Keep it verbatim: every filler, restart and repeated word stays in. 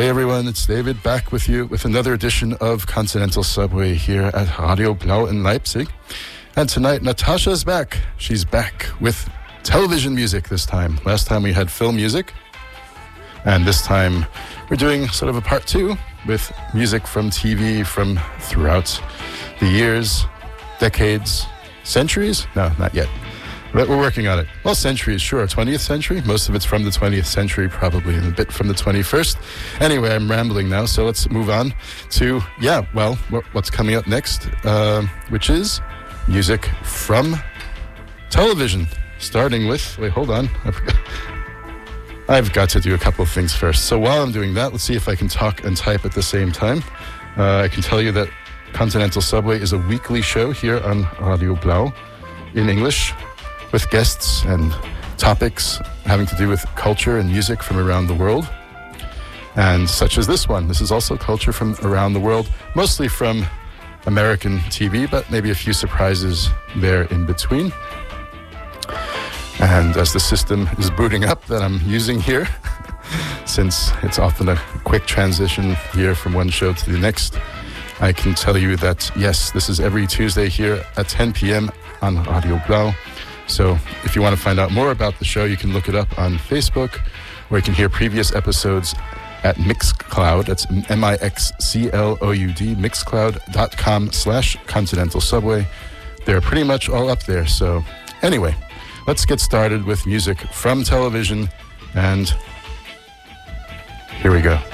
Hey everyone, it's David back with you with another edition of Continental Subway here at Radio Blau in Leipzig. And tonight, Natasha's back. She's back with television music this time. Last time we had film music. And this time we're doing sort of a part two with music from T V from throughout the years, decades, centuries? No, not yet. But we're working on it. Well, centuries, sure. twentieth century. Most of it's from the twentieth century, probably, and a bit from the twenty-first. Anyway, I'm rambling now, so let's move on to, yeah, well, what's coming up next, uh, which is music from television. Starting with, wait, hold on. I forgot. I've got to do a couple of things first. So while I'm doing that, let's see if I can talk and type at the same time. Uh, I can tell you that Continental Subway is a weekly show here on Radio Blau in English, with guests and topics having to do with culture and music from around the world. And such as this one. This is also culture from around the world, mostly from American T V, but maybe a few surprises there in between. And as the system is booting up that I'm using here, since it's often a quick transition here from one show to the next, I can tell you that, yes, this is every Tuesday here at ten p.m. on Radio Blau. So if you want to find out more about the show, you can look it up on Facebook, or you can hear previous episodes at Mixcloud. That's M I X C L O U D, mixcloud.com slash Continental Subway. They're pretty much all up there. So anyway, let's get started with music from television, and here we go.